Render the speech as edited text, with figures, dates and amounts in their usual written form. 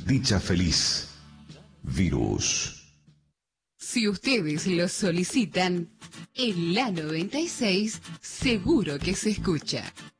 Dicha feliz. Virus. Si ustedes lo solicitan, en la 96 seguro que se escucha.